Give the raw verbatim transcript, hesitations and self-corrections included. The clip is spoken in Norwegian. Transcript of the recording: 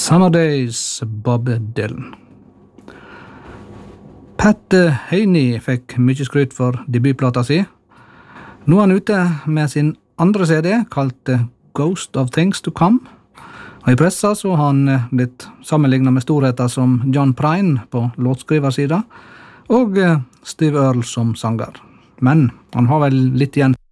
Summer Days, Bob Dylan. Pat Haney fikk mye skryt for debutplata si. Nå er han ute med sin andre C D, kalt Ghost of Things to Come. Og i pressa så har han blitt sammenlignet med storheter som John Prine på låtskriversida, og Steve Earle som sanger. Men han har vel litt igjen